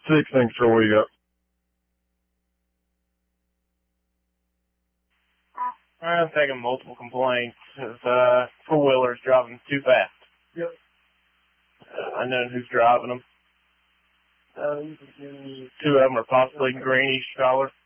6, sure, what do you got? I'm taking multiple complaints of four-wheelers driving too fast. Yep. Unknown who's driving them. 2 of them are possibly greenish color.